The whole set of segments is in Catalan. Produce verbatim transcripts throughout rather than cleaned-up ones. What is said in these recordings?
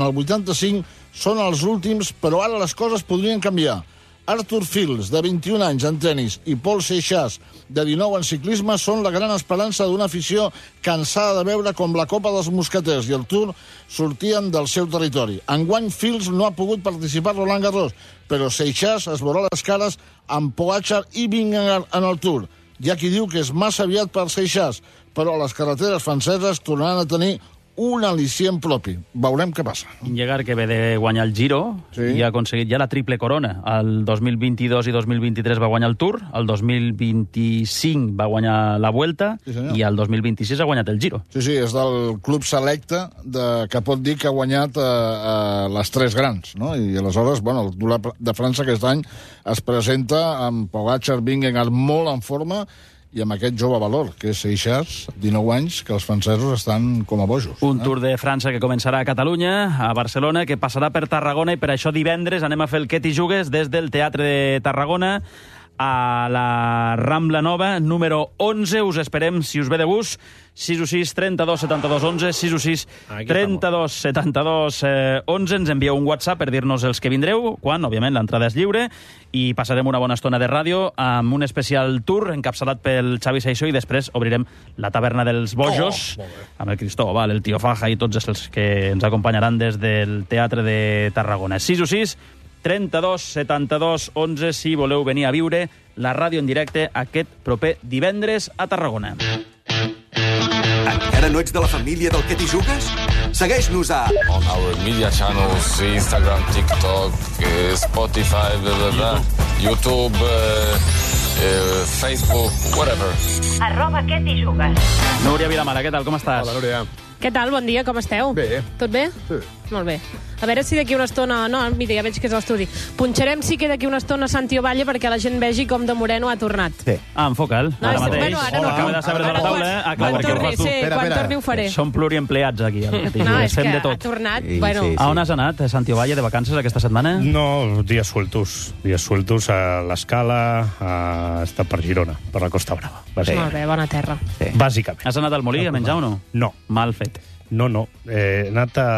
el vuitanta-cinc són els últims, però ara les coses podrien canviar. Arthur Fields, de vint-i-un anys en tennis, i Paul Seixas, de dinou en ciclisme, són la gran esperança d'una afició cansada de veure com la Copa dels Mosqueters i el Tour sortien del seu territori. Enguany, Fields no ha pogut participar a Roland Garros, però Seixas es veurà les cares amb Pogačar i Vingegaard en el Tour. Hi ha qui diu que és massa aviat per Seixas, però les carreteres franceses tornaran a tenir un al·licient propi. Veurem què passa. Vingegaard, que ve de guanyar el Giro, sí. i ha aconseguit ja la triple corona. El dos mil vint-i-dos i dos mil vint-i-tres va guanyar el Tour, el dos mil vint-i-cinc va guanyar la Vuelta, sí, i el dos mil vint-i-sis ha guanyat el Giro. Sí, sí, és del club selecte de, que pot dir que ha guanyat eh, eh, les tres grans, no? I aleshores, bueno, el Tour de França aquest any es presenta amb Pogačar, Vingegaard molt en forma, i amb aquest jove valor, que és Seixas, dinou anys, que els francesos estan com a bojos. Un eh? Tour de França que començarà a Catalunya, a Barcelona, que passarà per Tarragona, i per això divendres anem a fer el Què t'hi jugues des del Teatre de Tarragona a la Rambla Nova, número onze. Us esperem, si us ve de gust, sis u sis, trenta-dos, setanta-dos, onze, sis u sis, trenta-dos, setanta-dos, onze. Ens envieu un WhatsApp per dir-nos els que vindreu, quan, òbviament, l'entrada és lliure, i passarem una bona estona de ràdio amb un especial tour encapçalat pel Xavi Saixó, i després obrirem la taverna dels bojos, oh, amb el Cristóbal, el Tio Faja i tots els que ens acompanyaran des del Teatre de Tarragona. sis u sis, trenta-dos, setanta-dos, onze, si voleu venir a viure la ràdio en directe aquest proper divendres a Tarragona. Encara no ets de la família del Què t'hi jugues? Segueix-nos a... On our media channels, Instagram, TikTok, eh, Spotify, blah, blah, blah, YouTube, eh, eh, Facebook, whatever. Arroba Què t'hi jugues. Núria Vilamala, què tal, com estàs? Hola, Núria. Què tal? Bon dia, com esteu? Bé. Tot bé? Sí. Molt bé. A veure si d'aquí una estona... No, mira, ja veig que és l'estudi. Punxarem sí que d'aquí una estona Santi Ovalle perquè la gent vegi com de Moreno ha tornat. Sí. Ah, enfoca'l. No, ara sí, mateix. bueno, ara no. Acaba de saber de la taula. Eh? Ah, clar, Quan perquè ho torni, fas tu. sí, Espera, quan espera. torni ho faré. Som pluriempleats aquí. Al Què t'hi No, jugues. és Fem que de tot. ha tornat... Sí, bueno, sí, A on has anat, Santi Ovalle, de vacances aquesta setmana? No, dies sueltos. Dies sueltos a l'Escala, a estar per Girona, per la Costa Brava. sí. Molt bé, bona terra. Sí. Bàsicament. Has anat al Molí a menjar o no? No, Mal fet. no, no. Eh, he anat a...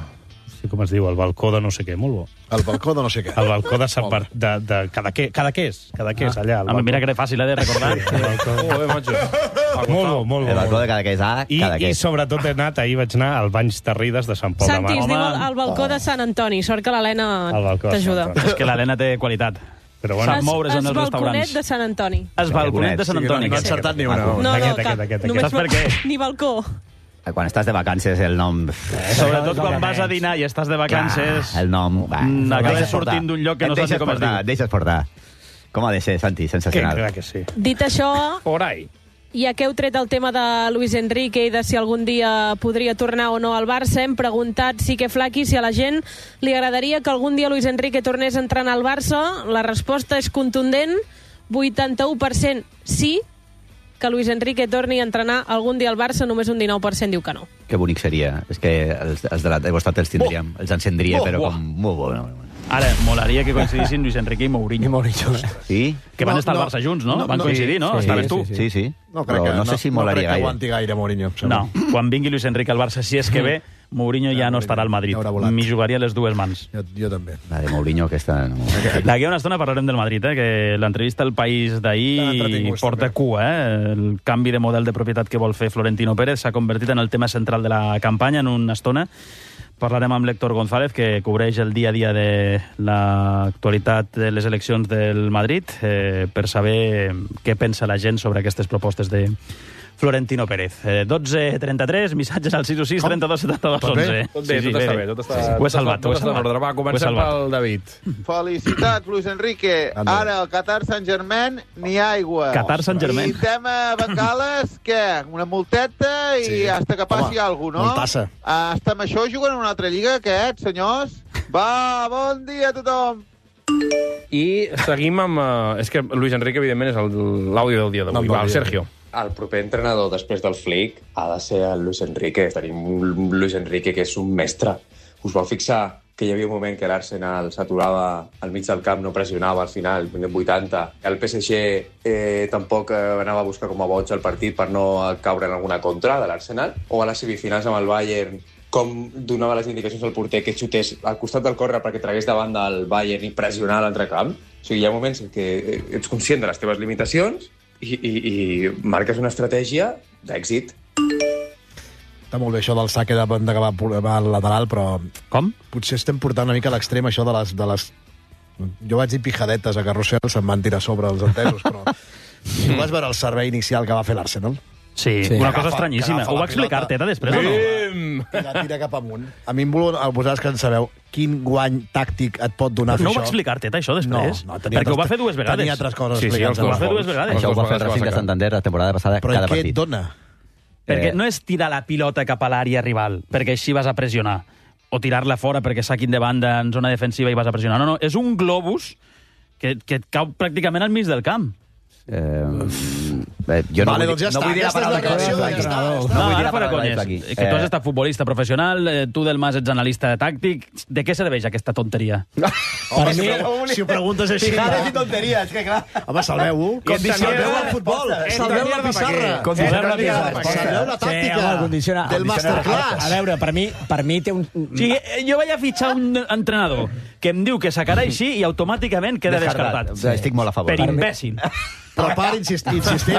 Sí, com es diu? El balcó de no sé què, molt bo. El balcó de no sé què. El balcó de Sant Bar... de, de Cadaqués, Cadaqués, Cadaqués, allà. Ah, mira que era fàcil, eh, de recordar. Sí, el balcó... Molt bé, macho. Molt bo, molt bo. El balcó de Cadaqués A, I, Cadaqués. I sobretot he anat, ahir vaig anar al Banys Terrides de Sant Pol de Santi, Mar. es diu Home. el, el balcó de Sant Antoni. Sort que l'Helena El balcó de t'ajuda. Sant Antoni. És que l'Helena té qualitat. Però bueno, Sap moure's en els balconet restaurants. de Sant Antoni. Es balconet de Sant Antoni. No he encertat ni una. No, no, Aquest, cap. aquest, aquest, Només Saps per què? Ni balcó. Quan estàs de vacances, el nom... Sobretot quan vas a dinar i estàs de vacances, Clar, el nom... Va, Mm, acabes deixes portar. sortint d'un lloc que Et no saps ni deixes com es portar, diu. et deixes portar. Com ha de ser, Santi? que, Sensacional. clar que sí. Dit això, Por ahí. ja que heu tret el tema de Luis Enrique i de si algun dia podria tornar o no al Barça, hem preguntat sí que Flaqui si a la gent li agradaria que algun dia Luis Enrique tornés a entrenar al Barça. La resposta és contundent, vuitanta-u per cent sí, que Luis Enrique torni a entrenar algun dia al Barça, només un dinou per cent diu que no. Que bonic seria. És que els, els de la teva costat els tindríem, els encendria, Oh, però oh. com... Molt bo. No, no. Ara, molaria que coincidissin Luis Enrique i Mourinho. I Mourinho. Sí? Que van No, estar al no. Barça junts, no? No, Van no. coincidir, no? Sí, Estaves sí, tu. sí, Sí, sí. No crec Però que, no sé si molaria no crec que gaire. aguanti gaire Mourinho. em sembla. No, quan vingui Luis Enrique al Barça, si és que ve, Mourinho ja no estarà al Madrid. Haurà volat. M'hi jugaria les dues mans. Jo, jo també. La de Mourinho, aquesta... No. D'aquí a una estona parlarem del Madrid, eh? Que l'entrevista al País Tan d'ahir entretinguts, porta també. cua, eh? El canvi de model de propietat que vol fer Florentino Pérez s'ha convertit en el tema central de la campanya en una estona. Parlarem amb l'Héctor González, que cobreix el dia a dia de l'actualitat de les eleccions del Madrid, eh, per saber què pensa la gent sobre aquestes propostes de Florentino Pérez. Eh, dotze trenta-tres, missatges al sis u sis, trenta-dos, setanta-dos, Tot bé? onze. Tot bé, tot està bé. Tot està, Ho he salvat, tot ho he està en salvat. ordre. Va, Ho he comencem salvat. pel David. Felicitats, Luis Enrique. Anda. Ara, al Qatar Sant-Germain, ni aigua. Qatar Sant-Germain. I tema Bengales, què? Una multeta i Sí. hasta que passi Home, alguna cosa, no? multassa. Hasta amb això juguen en una altra lliga, aquests, senyors? Va, bon dia a tothom. I seguim amb... Uh, és que Luis Enrique, evidentment, és el- l'àudio del dia d'avui. No, Va, el no, Sergio. El proper entrenador després del Flick ha de ser el Luis Enrique. Tenim un Luis Enrique que és un mestre. Us vau fixar que hi havia un moment que l'Arsenal s'aturava al mig del camp, no pressionava al final, minut vuitanta. El P S G eh, tampoc eh, anava a buscar com a boig el partit per no caure en alguna contra de l'Arsenal. O a les semifinals amb el Bayern, com donava les indicacions al porter que xutés al costat del córner perquè tragués davant del Bayern i pressionar l'entrecamp. O sigui, hi ha moments en què ets conscient de les teves limitacions i, i, i marques una estratègia d'èxit. Està molt bé això del saque de banda que va, va al lateral, però... Com? Potser estem portant una mica a l'extrem això de les... De les... Jo vaig dir pijadetes a Carrusel, se'n van tirar sobre els entesos, però... Tu vas veure el servei inicial que va fer l'Arsenal? Sí, sí, una cosa estranyíssima. Ho va explicar Arteta després o no? I la tira cap amunt. A mi em voleu, vosaltres que en sabeu, quin guany tàctic et pot donar no fer ho això? va explicar Arteta, això, després? No, no, perquè ho va fer dues vegades. Tenia altres coses sí, sí, explicades. ho va fer dues vegades. Això ho va fer el Racing de Santander la temporada passada però cada què partit. et dona? Perquè Eh. no és tirar la pilota cap a l'àrea rival, perquè així vas a pressionar, o tirar-la fora perquè saquin de banda en zona defensiva i vas a pressionar. No, no, és un globus que, que et cau pràcticament al mig del camp. Eh, eh, jo no Vale, vull, doncs ja no està. vull dir la Aquesta és paraula la reacció, clave. ja està. No, No, vull dir ara la fora paraula conyes. aquí. Que tu has Eh, estat futbolista professional, eh, tu del Mas ets analista tàctic. De què serveix aquesta tonteria? Home, si, si ho preguntes així... Fijades i tonteries, que clar. Home, salveu-ho. Salveu el futbol. Salveu la pissarra. Salveu la pissarra. Salveu la tàctica condiciona, del masterclass. A veure, per mi, per mi té un... O sigui, jo vaig a fitxar un entrenador que em diu que sacarà així i automàticament queda descartat. Estic molt a favor. Per imbècil. Però part, insistim, insistim.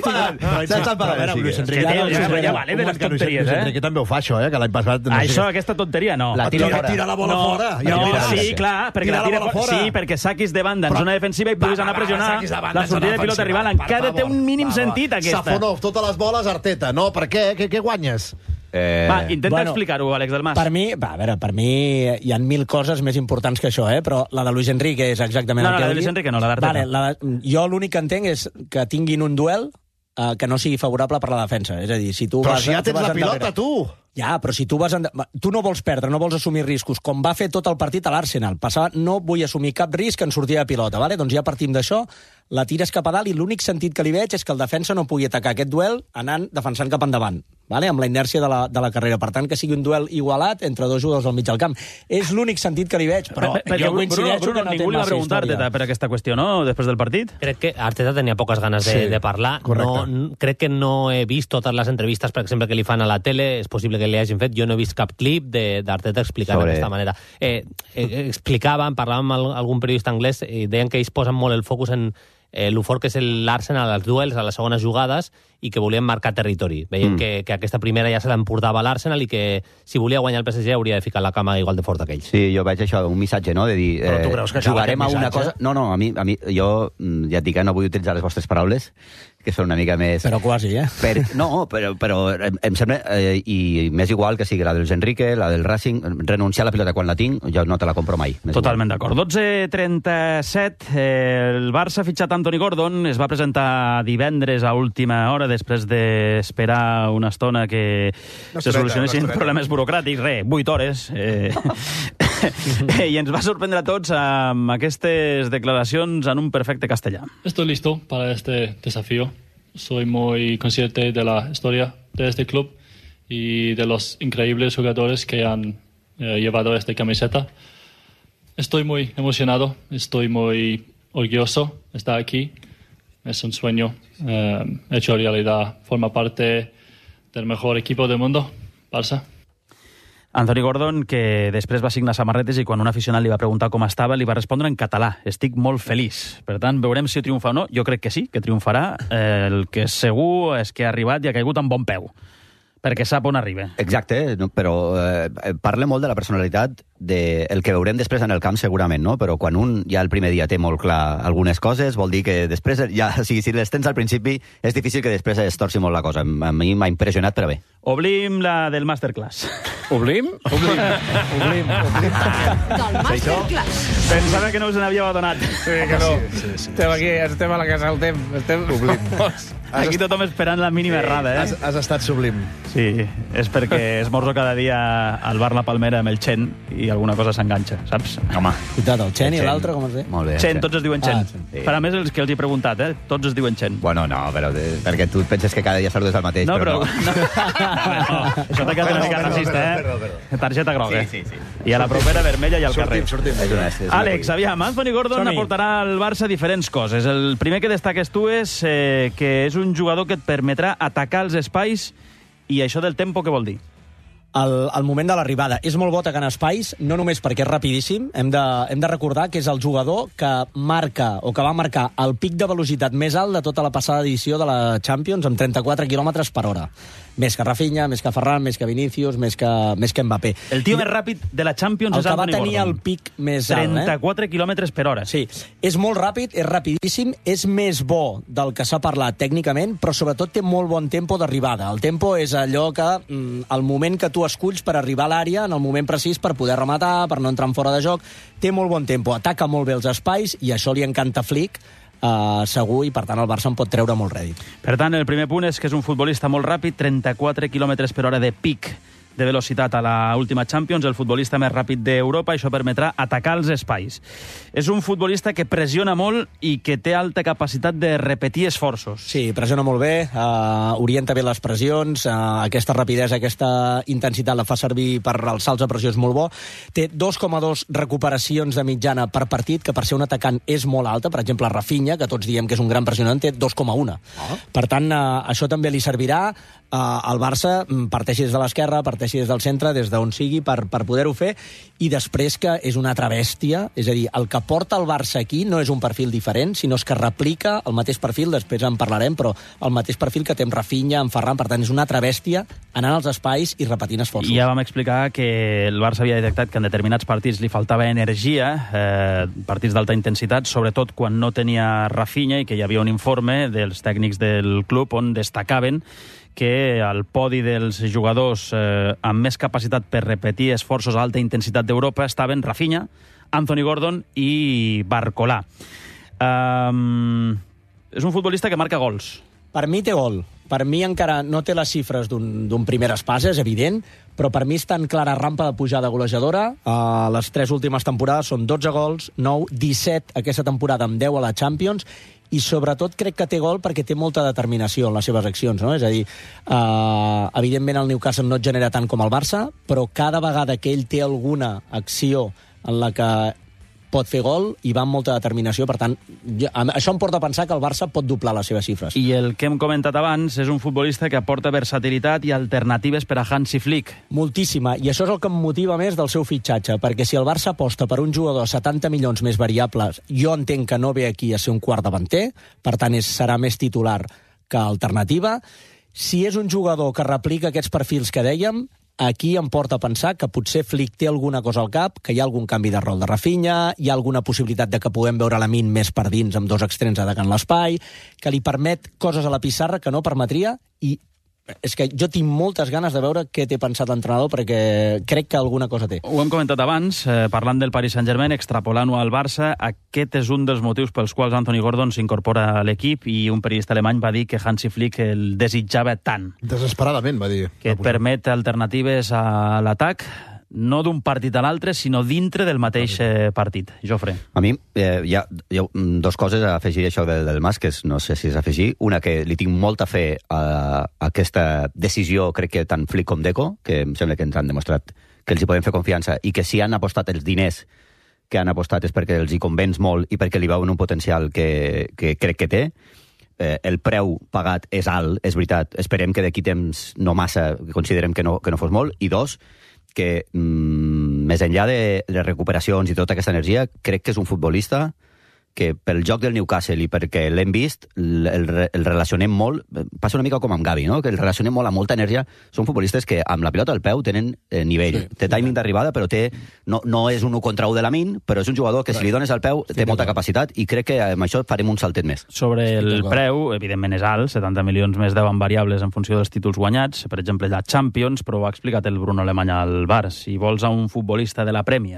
A veure, Luis Enrique... Ja, ja, ja, ja vale de les tonteries, Luis eh? Enrique també ho fa, això, eh? Que l'any passat... Ah, això, aquesta tonteria, no. La tira Tira, fora. tira la bola no, fora. Ja no, la tires. sí, clar, perquè Tira la la tira bola fora. fora. Sí, perquè saquis de banda en Però- zona defensiva i puguis Va, anar a va, pressionar saquis de banda la en zona sortida de pilota defensiva. rival. Per Encara té favor. un mínim Va, va. sentit, aquesta. Safonov, totes les boles, Arteta. No, per què? Què, què guanyes? Eh, Va, intenta Bueno, explicar-ho, Àlex del Mas. Per mi, va, a veure, per mi hi ha mil coses més importants que això, eh? Però la de Luis Enrique és exactament No, el no, que la de heu Luis dit. Enrique no, la d'Arteta. Vale, la de, jo l'únic que entenc és que tinguin un duel eh, que no sigui favorable per la defensa. És a dir, si tu Però vas, si ja tu tens vas la pilota, endarrere- tu! Ja, però si tu vas... En... Tu no vols perdre, no vols assumir riscos, com va fer tot el partit a l'Arsenal. Passava, no vull assumir cap risc en sortir de pilota, vale? Doncs ja partim d'això, la tires cap a dalt i l'únic sentit que li veig és que el defensa no pugui atacar aquest duel anant, defensant cap endavant, vale? Amb la inèrcia de la, de la carrera. Per tant, que sigui un duel igualat entre dos jugadors al mig del camp. És l'únic sentit que li veig, però Per- perquè jo Bruno, coincideixo Bruno, que no té ningú li va massa preguntar història. Arteta per aquesta qüestió, no?, després del partit. Crec que Arteta tenia poques ganes de, Sí, de parlar. correcte. No, n- crec que no he vist totes les entrevistes, per exemple, que li fan a la tele. És possible que li hagin fet. Jo no he vist cap clip de- d'Arteta explicant Sobre- d'aquesta manera. Eh, eh, explicaven, parlàvem amb algun periodista anglès, i deien que ells posen molt el focus en eh, el fort que és l'Arsenal als duels, a les segones jugades, i que volien marcar territori. Veien Mm. que, que aquesta primera ja se l'emportava l'Arsenal i que si volia guanyar el P S G hauria de ficar la cama igual de fort que ells. Sí, jo veig això, un missatge, no?, de dir... Però tu creus que cal jugarem a aquest una missatge? cosa... No, no, a mi, a mi jo mm, ja et dic que no vull utilitzar les vostres paraules, que són una mica més... Però quasi, eh? Per, no, però, però em, em sembla, eh, i m'és igual que sigui la dels Enrique, la del Racing, renunciar a la pilota quan la tinc, jo no te la compro mai. M'és Totalment igual. d'acord. dotze trenta-set, eh, el Barça ha fitxat Anthony Gordon, es va presentar divendres a última hora, després d'esperar una estona que Una se estoneta, solucionessin una estoneta. problemes burocràtics, re, vuit hores, eh, i ens va sorprendre a tots amb aquestes declaracions en un perfecte castellà. Estoy listo para este desafío. Soy muy consciente de la historia de este club y de los increíbles jugadores que han eh, llevado esta camiseta. Estoy muy emocionado, estoy muy orgulloso de estar aquí. Es un sueño eh, hecho realidad. Forma parte del mejor equipo del mundo, Barça. Anthony Gordon, que després va signar samarretes i quan un aficionat li va preguntar com estava, li va respondre en català. Estic molt feliç. Per tant, veurem si triomfa o no. Jo crec que sí, que triomfarà. Eh, el que és segur és que ha arribat i ha caigut amb bon peu, perquè sap on arriba. Exacte, no? Però eh, parla molt de la personalitat, de el que veurem després en el camp segurament, no? Però quan un ja el primer dia té molt clar algunes coses, vol dir que després, ja, o sigui, si les tens al principi, és difícil que després es torci molt la cosa. A mi m'ha impressionat, però bé. Oblim la del masterclass. Oblim? Oblim. Oblim. Del masterclass. Pensava que no us n'havíeu adonat. Sí, que no. Sí, sí, sí. Estem aquí, estem a la casa del temps. Estem... Oblim. Aquí tothom esperant la mínima errada, eh? Has, has estat sublim. Sí, és perquè esmorzo cada dia al bar La Palmera amb el Chen i alguna cosa s'enganxa, saps? Home. Cuidat, el Chen i l'altre, com es diu? Molt bé. Chen, tots es diuen Chen. Ah, sí. Sí. Per a més, els que els he preguntat, eh? Tots es diuen Chen. Bueno, no, però de, perquè tu penses que cada dia saludes el mateix, No, però, però... no. no. Això t'ha quedat una mica Perdó, racista, eh? perdó, perdó. Targeta groga. Sí, sí, sí. I a la propera vermella i al carrer. Sortim, sortim. És una, és una Àlex, aviam, Anthony Gordon Som-hi. aportarà al Barça diferents coses. El primer que destaques tu és eh, que és un jugador que et permetrà atacar els espais, i això del tempo què vol dir? el, el moment de l'arribada. És molt bo tacant espais, no només perquè és rapidíssim, hem de, hem de recordar que és el jugador que marca, o que va marcar el pic de velocitat més alt de tota la passada edició de la Champions, amb trenta-quatre quilòmetres per hora. Més que Rafinha, més que Ferran, més que Vinícius, més que, més que Mbappé. El tio I, més ràpid de la Champions és Anthony Gordon. El que va tenir el pic més alt. trenta-quatre quilòmetres per hora. Sí, és molt ràpid, és rapidíssim, és més bo del que s'ha parlat tècnicament, però sobretot té molt bon tempo d'arribada. El tempo és allò que, mm, el moment que tu esculls per arribar a l'àrea, en el moment precís per poder rematar, per no entrar en fora de joc, té molt bon tempo, ataca molt bé els espais, i això li encanta Flick, Uh, segur, i per tant el Barça en pot treure molt rèdit. Per tant, el primer punt és que és un futbolista molt ràpid, trenta-quatre quilòmetres per hora de pic de velocitat a la última Champions, el futbolista més ràpid d'Europa, això permetrà atacar els espais. És un futbolista que pressiona molt i que té alta capacitat de repetir esforços. Sí, pressiona molt bé, uh, orienta bé les pressions, uh, aquesta rapidesa, aquesta intensitat la fa servir per els salts de pressió, és molt bo. Té dos coma dos recuperacions de mitjana per partit, que per ser un atacant és molt alta. Per exemple, Rafinha, que tots diem que és un gran pressionant, té dos coma un. Oh. Per tant, uh, això també li servirà. Uh, el Barça parteixi des de l'esquerra, parteixi des del centre, des d'on sigui, per, per poder-ho fer, i després que és una altra bèstia, és a dir, el que porta el Barça aquí no és un perfil diferent, sinó és que replica el mateix perfil, després en parlarem, però el mateix perfil que té amb Rafinha, amb Ferran, per tant és una altra bèstia anant als espais i repetint esforços. Ja vam explicar que el Barça havia detectat que en determinats partits li faltava energia, eh, partits d'alta intensitat, sobretot quan no tenia Rafinha, i que hi havia un informe dels tècnics del club on destacaven que al podi dels jugadors eh, amb més capacitat per repetir esforços a alta intensitat d'Europa estaven Rafinha, Anthony Gordon i Barcolà. Um, és un futbolista que marca gols. Per mi té gol. Per mi encara no té les xifres d'un primer espasa, és evident, però per mi està en clara rampa de pujada golejadora. Uh, les tres últimes temporades són dotze gols, nou, disset aquesta temporada amb deu a la Champions, i sobretot crec que té gol perquè té molta determinació en les seves accions, no? És a dir, uh, evidentment el Newcastle no et genera tant com el Barça, però cada vegada que ell té alguna acció en la que pot fer gol i va amb molta determinació, per tant, jo, això em porta a pensar que el Barça pot doblar les seves xifres. I el que hem comentat abans és un futbolista que aporta versatilitat i alternatives per a Hansi Flick. Moltíssima, i això és el que em motiva més del seu fitxatge, perquè si el Barça aposta per un jugador a setanta milions més variables, jo entenc que no ve aquí a ser un quart davanter, per tant és, serà més titular que alternativa. Si és un jugador que replica aquests perfils que dèiem, aquí em porta a pensar que potser Flick té alguna cosa al cap, que hi ha algun canvi de rol de Rafinha, hi ha alguna possibilitat de que puguem veure Lamine més per dins amb dos extrems atacant l'espai, que li permet coses a la pissarra que no permetria, i és que jo tinc moltes ganes de veure què té pensat l'entrenador, perquè crec que alguna cosa té. Ho hem comentat abans, eh, parlant del Paris Saint-Germain, extrapolant-ho al Barça, aquest és un dels motius pels quals Anthony Gordon s'incorpora a l'equip, i un periodista alemany va dir que Hansi Flick el desitjava tant. Desesperadament, va dir. Que et permet alternatives a l'atac, no d'un partit a l'altre, sinó dintre del mateix eh, partit. Jofre. A mi eh, hi, ha, hi ha dos coses a afegir això del, del Mas, que és, no sé si és afegir. Una, que li tinc molta fe a, a aquesta decisió, crec que tant Flick com Deco, que em sembla que ens han demostrat que els hi podem fer confiança, i que si han apostat els diners que han apostat és perquè els hi convenç molt i perquè li veuen un potencial que, que crec que té. Eh, el preu pagat és alt, és veritat. Esperem que d'aquí temps no massa, considerem que no, que no fos molt. I dos, que mm, més enllà de les recuperacions i tota aquesta energia, crec que és un futbolista que pel joc del Newcastle i perquè l'hem vist, el, el, el relacionem molt, passa una mica com amb Gavi, no? Que el relacionem molt amb molta energia. Són futbolistes que amb la pilota al peu tenen eh, nivell, sí, té timing d'arribada, però té, no, no és un u contra u de Lamine, però és un jugador que si li dones al peu té molta capacitat, i crec que amb això farem un saltet més. Sobre el preu, evidentment és alt, setanta milions més deu en variables en funció dels títols guanyats, per exemple la Champions, però ho ha explicat el Bruno Alemany al bar. Si vols a un futbolista de la Premier,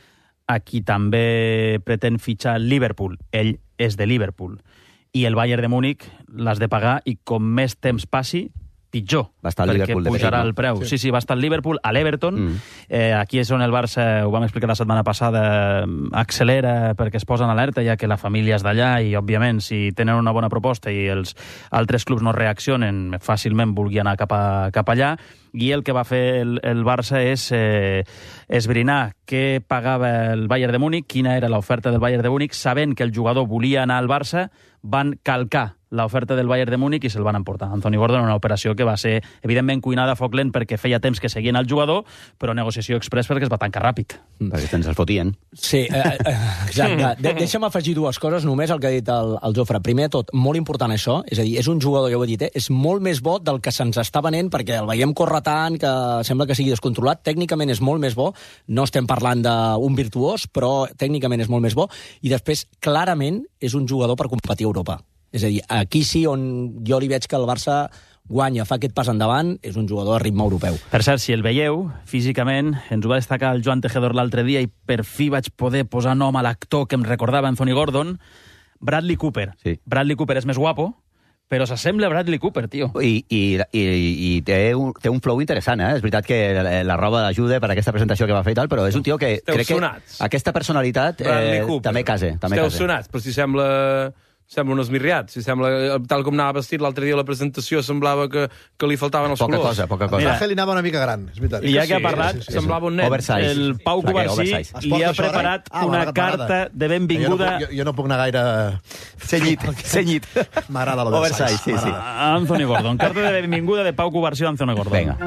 a qui també pretén fitxar el Liverpool, ell és de Liverpool, i el Bayern de Múnich l'has de pagar, i com més temps passi, pitjor, va estar perquè Liverpool pujarà el preu. Sí. sí, sí, va estar el Liverpool, a l'Everton, mm. eh, aquí és on el Barça, ho vam explicar la setmana passada, accelera perquè es posen alerta, ja que la família és d'allà, i òbviament si tenen una bona proposta i els altres clubs no reaccionen, fàcilment vulgui anar cap, a, cap allà, i el que va fer el, el Barça és eh, esbrinar què pagava el Bayern de Múnich, quina era l'oferta del Bayern de Múnich, sabent que el jugador volia anar al Barça, van calcar l'oferta del Bayern de Múnich i se'l van emportar. Anthony Gordon, una operació que va ser, evidentment, cuinada a foc lent perquè feia temps que seguien el jugador, però negociació express perquè es va tancar ràpid. Mm. Perquè se'ns el fotien. Sí, eh, eh, exacte. De Deixa'm afegir dues coses, només el que ha dit el, el Jofre. Primer de tot, molt important això, és a dir, és un jugador, ja ho he dit, eh, és molt més bo del que se'ns està venent, perquè el veiem córrer tant, que sembla que sigui descontrolat. Tècnicament és molt més bo, no estem parlant d'un virtuós, però tècnicament és molt més bo, i després, clarament, és un jugador per competir a Europa. És a dir, aquí sí on jo li veig que el Barça guanya, fa aquest pas endavant, és un jugador de ritme europeu. Per cert, si el veieu, físicament, ens ho va destacar el Joan Tejedor l'altre dia i per fi vaig poder posar nom a l'actor que em recordava Anthony Gordon, Bradley Cooper. Sí. Bradley Cooper és més guapo, però s'assembla a Bradley Cooper, tio. I, i, i, i té, un, té un flow interessant, eh? És veritat que la, la roba ajuda per aquesta presentació que va fer i tal, però és un tio que Esteu crec sonats. que aquesta personalitat eh, també case. També Esteu case. sonats, però si sembla... Sembla un esmirriat. Si sembla, tal com anava vestit l'altre dia a la presentació, semblava que, que li faltaven els Poca colors. cosa, poca cosa. Mira, li anava una mica gran, és veritat. I ja que ha Sí, parlat, sí, sí, sí. Semblava un nen. Oversize. el Pau Clar que Covarsí oversize. Es li porta ha això ara? preparat Ah, una m'agrada, carta m'agrada. de benvinguda... Jo no, puc, jo, jo no puc anar gaire... Cenyit, cenyit. M'agrada l'oversize. Oversize, sí, sí. a Anthony Gordon. Carta de benvinguda de Pau Covarsí a Anthony Gordon. Vinga.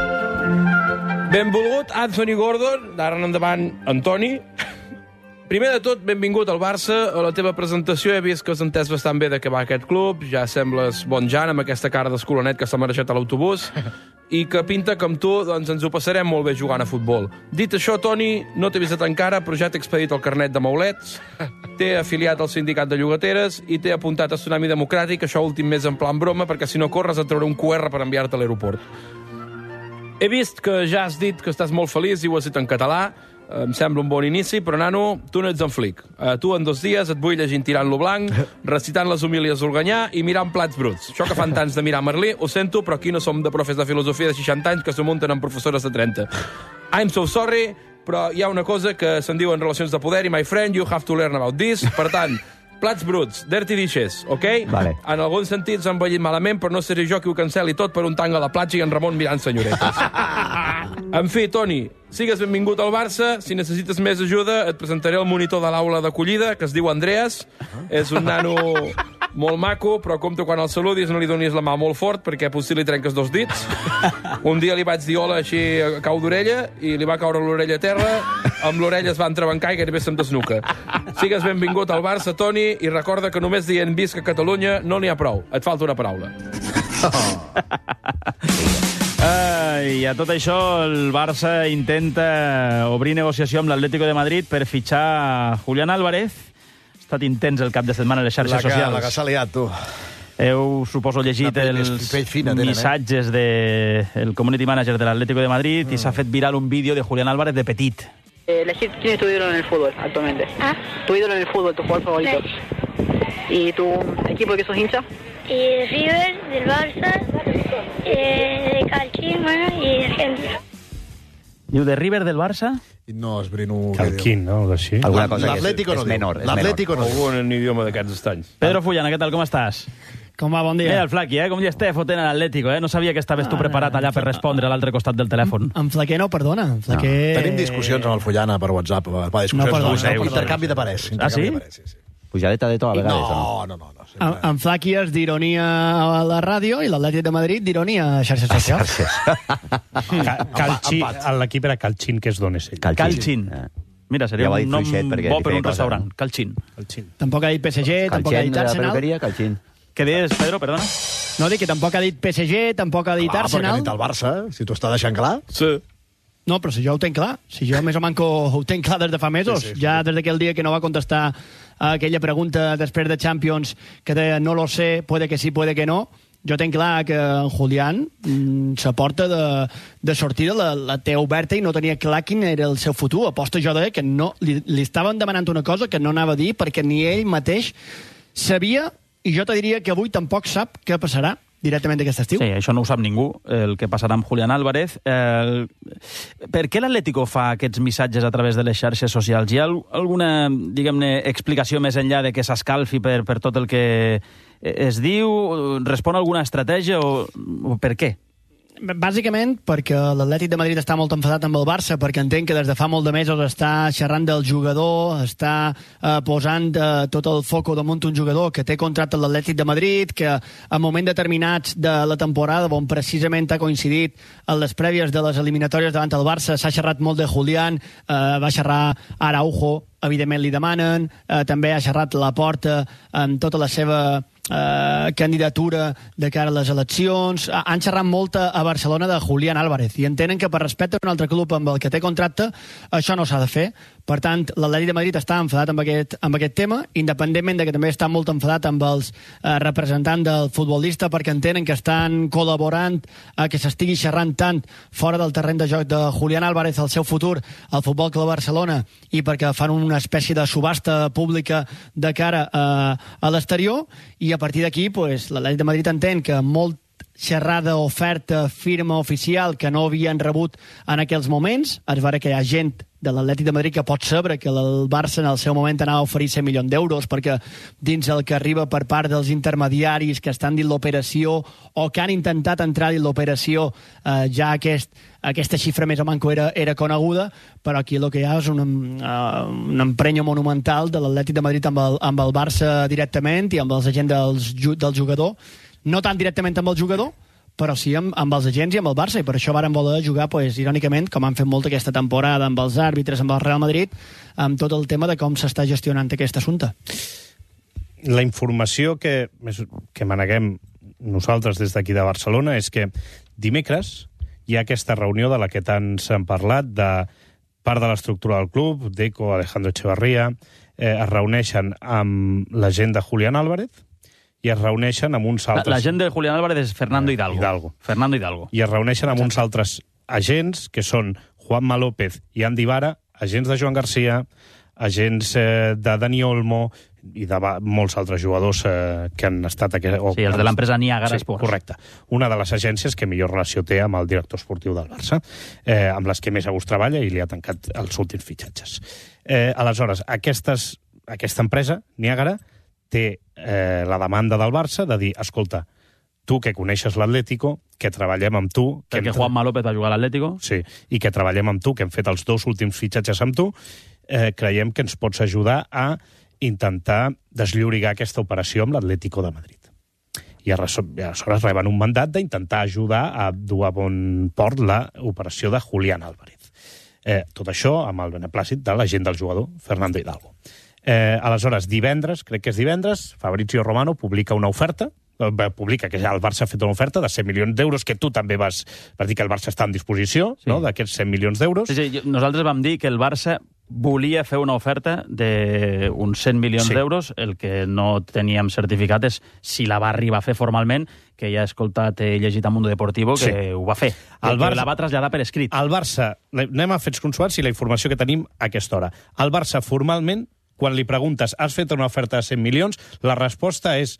Benvolgut, Anthony Gordon, d'ara en endavant, Antoni. Primer de tot, benvingut al Barça. A la teva presentació he vist que has entès bastant bé de què va aquest club. Ja sembles bon Jan, amb aquesta cara d'escolonet que s'ha marejat a l'autobús. I que pinta com tu, doncs ens ho passarem molt bé jugant a futbol. Dit això, Toni, no t'he visitat encara, però ja t'he expedit el carnet de maulets, t'he afiliat al sindicat de llogateres i t'he apuntat a Tsunami Democràtic, això últim mes en plan broma, perquè si no corres et trauré un Q R per enviar-te a l'aeroport. He vist que ja has dit que estàs molt feliç i ho has dit en català. Em sembla un bon inici, però, nano, tu no ets en flic. Uh, tu en dos dies et vull llegint tirant-lo blanc, recitant les homilies d'Organyà i mirant plats bruts. Això que fan tants de mirar Merlí, ho sento, però aquí no som de profes de filosofia de seixanta anys que s'ho munten amb professores de trenta. I'm so sorry, però hi ha una cosa que se'n diu en relacions de poder i, my friend, you have to learn about this. Per tant, plats bruts, dirty dishes, ok? Vale. En alguns sentits han vellit malament, però no seré jo qui ho cancel·li tot per un tanga a la platja i en Ramon mirant senyoretes. En fi, Toni, sigues benvingut al Barça. Si necessites més ajuda, et presentaré el monitor de l'aula d'acollida, que es diu Andreas. És un nano molt maco, però compte quan el saludis no li donis la mà molt fort, perquè potser li trenques dos dits. Un dia li vaig dir hola així a cau d'orella i li va caure l'orella a terra, amb l'orella es va entrebancar i gairebé se'm desnuca. Sigues benvingut al Barça, Toni, i recorda que només dient visca Catalunya no n'hi ha prou. Et falta una paraula. I a tot això el Barça intenta obrir negociació amb l'Atlético de Madrid per fitxar Julián Álvarez. Ha estat intens el cap de setmana a les xarxes la que, socials. La que s'ha liat, tu. Heu, suposo, llegit Una pell- els pell fina tenen, eh? missatges del community manager de l'Atlético de Madrid mm. i s'ha fet viral un vídeo de Julián Álvarez de petit. Eh, elegir quién es tu ídolo en el fútbol actualmente. ¿Ah? Tu ídolo en el fútbol, tu jugador favorito. ¿Y tu equipo de que sos hincha? Y River, del Barça, eh, de Calquín, bueno, y de Argentina. Diu de River del Barça? No, esbrino... Calquín, no? Algo així. Alguna cosa que és, L'Atlético no és diu. menor. És L'Atlético no diu. Algun idioma d'aquests estanys. Pedro Fullana, què tal, com estàs? Com va, bon dia. Mira el Flaqui, eh? Com ja estàs fotent a l'Atlético, eh? No sabia que estaves tu preparat allà per respondre a l'altre costat del telèfon. En Flaquer no, perdona. En Flaquer... No. Tenim discussions amb el Fullana per WhatsApp. Va, discussions, No, perdona, no, no, perdona. intercanvi de parers. Ah, sí? intercanvi de parers, sí, sí. Pujadeta de to a vegades, no, o no? No, no, no. En, en Flaqui és d'ironia a la ràdio i l'Atlètic de Madrid d'ironia a xarxes socials. Ca Calcín, l'equip era Calcín, que es dona ell. Calcín. Mira, seria Ja ho ha un dit nom Fluixet, perquè bo per feia un cosa, restaurant. no? Calcín. Calcín. Tampoc ha dit P S G, tampoc ha Calcín dit de la Arsenal. peluqueria, Calcín. Què dius, Pedro, perdona? No, dic que tampoc ha dit P S G, tampoc ha dit Clar, perquè ha Arsenal. dit el Barça, si t'ho està deixant clar. Sí. No, però si jo ho tenc clar. Si jo més o manco ho tenc clar des de fa mesos. Sí, sí, sí. Ja des d'aquell dia que no va contestar a aquella pregunta després de Champions que deia no lo sé, puede que sí, puede que no. Jo tenc clar que en Julián mm, s'aporta de, de sortida, la, la té oberta i no tenia clar quin era el seu futur. Aposta jo deia que no, li, li estaven demanant una cosa que no anava a dir perquè ni ell mateix sabia, i jo te diria que avui tampoc sap què passarà directament aquest estiu. Sí, això no ho sap ningú, el que passarà amb Julián Álvarez. Eh, per què l'Atlético fa aquests missatges a través de les xarxes socials? Hi ha alguna, diguem-ne, explicació més enllà de que s'escalfi per, per tot el que es diu? Respon a alguna estratègia o, o per què? Bàsicament perquè l'Atlètic de Madrid està molt enfadat amb el Barça, perquè entenc que des de fa molt de mesos està xerrant del jugador, està eh, posant eh, tot el foco damunt un jugador que té contracte amb l'Atlètic de Madrid, que en moments determinats de la temporada, on precisament ha coincidit en les prèvies de les eliminatòries davant el Barça, s'ha xerrat molt de Julián, eh, va xerrar Araujo, evidentment li demanen, eh, també ha xerrat Laporta amb tota la seva Uh, candidatura de cara a les eleccions. Uh, han xerrat molt a Barcelona de Julián Álvarez i entenen que per respecte a un altre club amb el que té contracte això no s'ha de fer. Per tant, l'Atlètic de Madrid està enfadat amb aquest, amb aquest tema, independentment de que també està molt enfadat amb els uh, representants del futbolista, perquè entenen que estan col·laborant a que s'estigui xerrant tant fora del terreny de joc de Julián Álvarez el seu futur al Futbol Club Barcelona, i perquè fan una espècie de subhasta pública de cara a, a l'exterior, i a partir d'aquí pues, l'Atlètic de Madrid entén que molt xerrada, oferta, firma oficial que no havien rebut en aquells moments. Es veure que hi ha gent de l'Atlètic de Madrid que pot saber que el Barça en el seu moment anava a oferir cent milions d'euros, perquè dins el que arriba per part dels intermediaris que estan dins l'operació o que han intentat entrar dins l'operació, eh, ja aquest, aquesta xifra més o manco era, era coneguda, però aquí el que hi ha és un, uh, un emprenyo monumental de l'Atlètic de Madrid amb el, amb el Barça directament i amb els agents dels, del jugador, no tan directament amb el jugador, però sí amb, amb els agents i amb el Barça, i per això varen voler jugar, pues, irònicament, com han fet molt aquesta temporada amb els àrbitres, amb el Real Madrid, amb tot el tema de com s'està gestionant aquest assumpte. La informació que, que maneguem nosaltres des d'aquí de Barcelona és que dimecres hi ha aquesta reunió de la que tant s'han parlat, de part de l'estructura del club, Deco, Alejandro Echevarría, eh, es reuneixen amb la gent de Julián Álvarez, i es reuneixen amb uns altres... La, la gent de Julián Álvarez és Fernando Hidalgo. Hidalgo. Fernando Hidalgo. I es reuneixen amb uns altres agents, que són Juanma López i Andy Vara, agents de Joan Garcia, agents eh, de Dani Olmo i de molts altres jugadors eh, que han estat... Aquí, o, sí, els de l'empresa Niagara sí, Sports. Correcte. Una de les agències que millor relació té amb el director esportiu del Barça, eh, amb les que més a gust treballa i li ha tancat els últims fitxatges. Eh, aleshores, aquestes, aquesta empresa, Niagara, té eh, la demanda del Barça de dir, escolta, tu que coneixes l'Atlético, que treballem amb tu... Perquè Juanma López va jugar a l'Atlético. Sí, i que treballem amb tu, que hem fet els dos últims fitxatges amb tu, eh, creiem que ens pots ajudar a intentar desllorigar aquesta operació amb l'Atlético de Madrid. I aleshores reben un mandat d'intentar ajudar a dur a bon port l'operació de Julián Álvarez. Eh, tot això amb el beneplàcit de l'agent del jugador, Fernando Hidalgo. Eh, aleshores, divendres, crec que és divendres, Fabrizio Romano publica una oferta, eh, publica que ja el Barça ha fet una oferta de cent milions d'euros, que tu també vas, vas dir que el Barça està en disposició, sí, no?, d'aquests cent milions d'euros. Sí, sí, nosaltres vam dir que el Barça volia fer una oferta d'uns cent milions sí. d'euros. El que no teníem certificat és si la va arribar a fer formalment, que ja he escoltat, he llegit a Mundo Deportivo, que sí. ho va fer. El Barça, la va traslladar per escrit. El Barça, anem a fets consuats i la informació que tenim a aquesta hora. El Barça formalment, quan li preguntes, has fet una oferta de cent milions, la resposta és,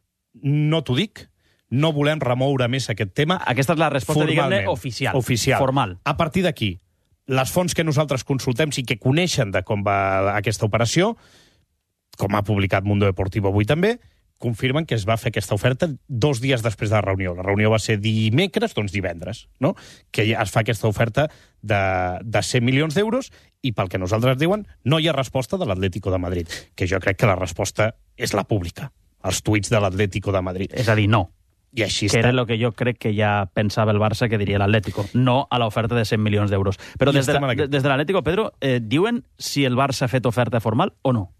no t'ho dic, no volem remoure més aquest tema. Aquesta és la resposta, diguem-ne, oficial, oficial, formal. A partir d'aquí, les fonts que nosaltres consultem, sí que coneixen de com va aquesta operació, com ha publicat Mundo Deportivo avui també, confirmen que es va fer aquesta oferta dos dies després de la reunió. La reunió va ser dimecres, doncs divendres, no? Que es fa aquesta oferta de, de cent milions d'euros i pel que nosaltres diuen no hi ha resposta de l'Atlético de Madrid, que jo crec que la resposta és la pública, els tuits de l'Atlético de Madrid. És a dir, no. I així que està. era el que jo crec que ja pensava el Barça que diria l'Atlético, no a l'oferta de cent milions d'euros. Però des de, de, des de l'Atlético, Pedro, eh, diuen si el Barça ha fet oferta formal o no?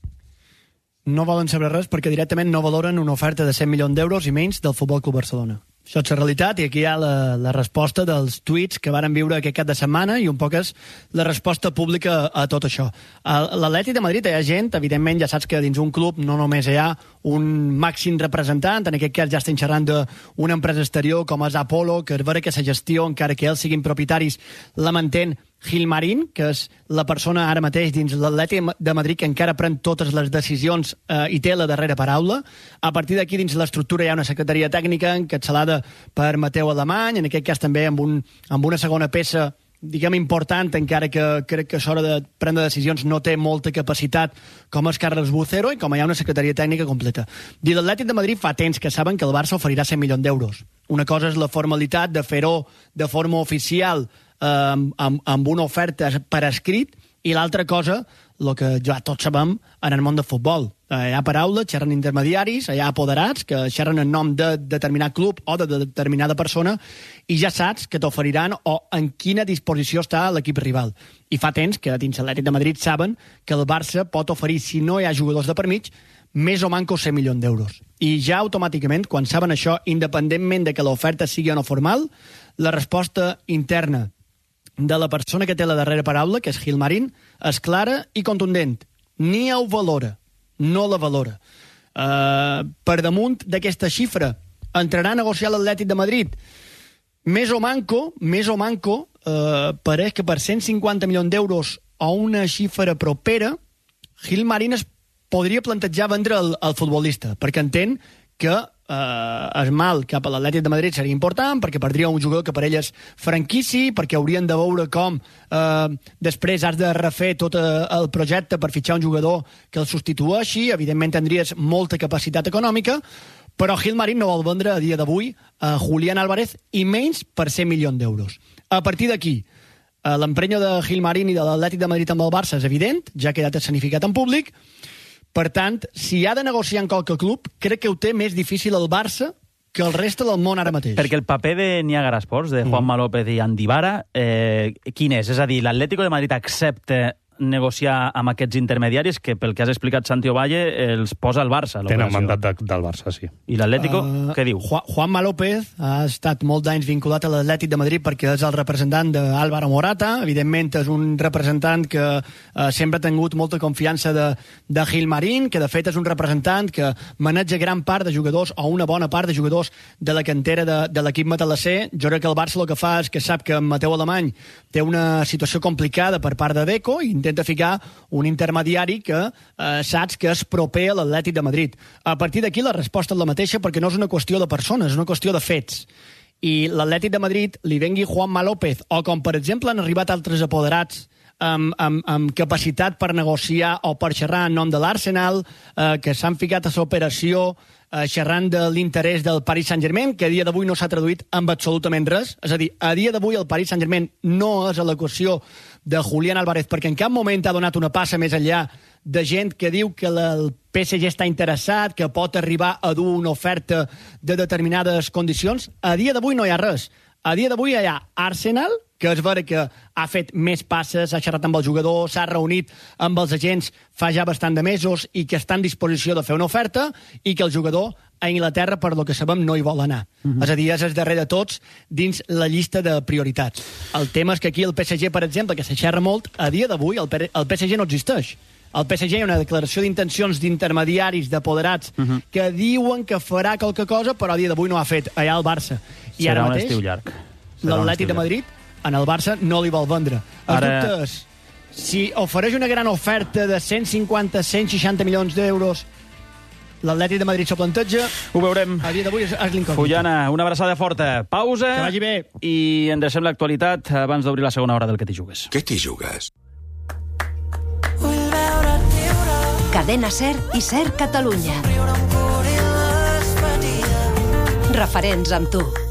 No volen saber res perquè directament no valoren una oferta de cent milions d'euros i menys del Futbol Club Barcelona. Això és la realitat i aquí hi ha la, la resposta dels tuits que varen viure aquest cap de setmana i un poc és la resposta pública a, a tot això. A l'Atlètic de Madrid hi ha gent, evidentment ja saps que dins un club no només hi ha un màxim representant, en aquest cas ja estem xerrant d'una empresa exterior com és Apolo, que és vera que la gestió, encara que ells siguin propietaris, la mantén Gilmarín, que és la persona ara mateix dins l'Atlètic de Madrid que encara pren totes les decisions eh, i té la darrera paraula. A partir d'aquí dins l'estructura hi ha una secretaria tècnica encapçalada per Mateu Alemany, en aquest cas també amb, un, amb una segona peça diguem, important, encara que crec que a l'hora de prendre decisions no té molta capacitat, com és Carles Bucero, i com hi ha una secretaria tècnica completa. I l'Atlètic de Madrid fa temps que saben que el Barça oferirà cent milions d'euros. Una cosa és la formalitat de fer-ho de forma oficial eh, amb, amb una oferta per escrit, i l'altra cosa, el que ja tots sabem en el món del futbol. Hi ha paraules, xerren intermediaris, hi ha apoderats que xerren en nom de determinat club o de determinada persona, i ja saps que t'oferiran o en quina disposició està l'equip rival. I fa temps que dins l'Atlètic de Madrid saben que el Barça pot oferir, si no hi ha jugadors de per mig, més o manco cent milions d'euros. I ja automàticament, quan saben això, independentment de que l'oferta sigui o no formal, la resposta interna de la persona que té la darrera paraula, que és Gilmarín, és clara i contundent. Ni ho valora, no la valora. Uh, per damunt d'aquesta xifra, entrarà a negociar l'Atlètic de Madrid. Més o manco, més o manco, uh, pareix que per cent cinquanta milions d'euros o una xifra propera, Gilmarín es podria plantejar vendre el, el futbolista, perquè entén que eh, el mal cap a l'Atlètic de Madrid seria important, perquè perdria un jugador que per ell és franquici, perquè haurien de veure com eh, després has de refer tot el projecte per fitxar un jugador que el substitueixi. Evidentment tindries molta capacitat econòmica, però Gilmarín no vol vendre a dia d'avui a Julián Álvarez, i menys per cent milions d'euros. A partir d'aquí, eh, l'emprenyo de Gilmarín i de l'Atlètic de Madrid amb el Barça és evident, ja ha quedat escenificat en públic. Per tant, si ha de negociar en qualque club, crec que ho té més difícil el Barça que el reste del món ara mateix. Perquè el paper de Niagara Sports, de Juanma López i Andy Vara, eh, quin és? És a dir, l'Atlético de Madrid accepta negociar amb aquests intermediaris que, pel que has explicat, Santi Ovalle, els posa el Barça. Tenen mandat de, del Barça, sí. I l'Atlético, uh, què diu? Ju Juanma López ha estat molt d'anys vinculat a l'Atlètic de Madrid perquè és el representant d'Álvaro Morata. Evidentment, és un representant que uh, sempre ha tingut molta confiança de, de Gilmarín, que de fet és un representant que maneja gran part de jugadors, o una bona part de jugadors de la cantera de, de l'equip matalasser. Jo crec que el Barça el que fa és que sap que Mateu Alemany té una situació complicada per part de Deco i intenta ficar un intermediari que eh, saps que és proper a l'Atlètic de Madrid. A partir d'aquí la resposta és la mateixa, perquè no és una qüestió de persones, és una qüestió de fets. I l'Atlètic de Madrid li vengui Juanma López, o com per exemple han arribat altres apoderats amb, amb, amb capacitat per negociar o per xerrar en nom de l'Arsenal, eh, que s'han ficat a l'operació eh, xerrant de l'interès del Paris Saint-Germain, que a dia d'avui no s'ha traduït amb absolutament res. És a dir, a dia d'avui el Paris Saint-Germain no és a l'equació de Julián Álvarez, perquè en cap moment ha donat una passa més enllà de gent que diu que el P S G està interessat, que pot arribar a dur una oferta de determinades condicions. A dia d'avui no hi ha res. A dia d'avui hi ha Arsenal, que és vera que ha fet més passes, ha xerrat amb el jugador, s'ha reunit amb els agents fa ja bastant de mesos i que està en disposició de fer una oferta, i que el jugador a Inglaterra, per lo que sabem, no hi vol anar. Uh-huh. És a dir, és el darrer de tots dins la llista de prioritats. El tema és que aquí el P S G, per exemple, que se xerra molt, a dia d'avui el, el P S G no existeix. El P S G hi ha una declaració d'intencions d'intermediaris, d'apoderats, uh-huh, que diuen que farà qualque cosa, però a dia d'avui no ha fet. Allà al Barça. I Serà ara un mateix, estiu llarg. l'Atlètic de Madrid en el Barça no li vol vendre. El Ara... dubte és, si ofereix una gran oferta de cent cinquanta a cent seixanta milions d'euros, l'Atlètic de Madrid s'ho planteja. Ho veurem. A dia d'avui és, és l'incògnita. Fullana, una abraçada forta. Pausa. Que vagi bé. I endrecem l'actualitat abans d'obrir la segona hora del Que t'hi jugues. Què t'hi jugues? Cadena SER i SER Catalunya. Referents amb tu.